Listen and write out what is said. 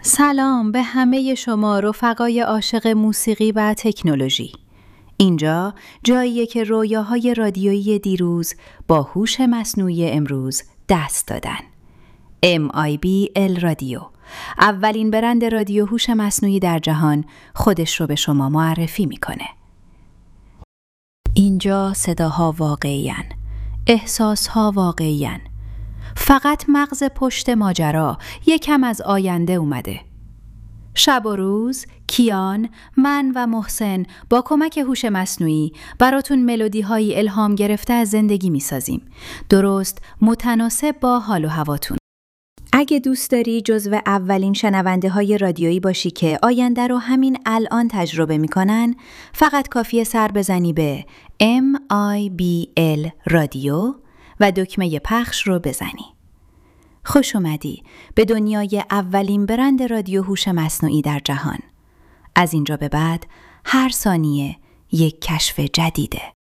سلام به همه شما رفقای عاشق موسیقی و تکنولوژی. اینجا جاییه که رویاهای رادیویی دیروز با هوش مصنوعی امروز دست دادن. MIBL رادیو، اولین برند رادیو هوش مصنوعی در جهان، خودش رو به شما معرفی میکنه. اینجا صداها واقعی‌اند، احساسها واقعی‌اند. فقط مغز پشت ماجرا یکم از آینده اومده. شب و روز، کیان، من و محسن با کمک هوش مصنوعی براتون ملودی های الهام گرفته از زندگی میسازیم. درست متناسب با حال و هواتون. اگه دوست داری جزو اولین شنونده های رادیویی باشی که آینده رو همین الان تجربه میکنن، فقط کافیه سر بزنی به MIBL رادیو و دکمه پخش رو بزنی. خوش اومدی به دنیای اولین برند رادیو هوش مصنوعی در جهان. از اینجا به بعد هر ثانیه یک کشف جدیده.